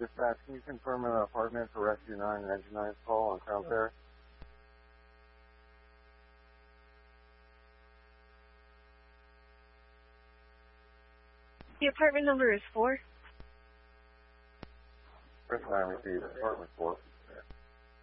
Dispatch, can you confirm an apartment for Rescue 9 and Engine 9's call on Crown Fair? The apartment number is 4. Rescue 9 received apartment 4.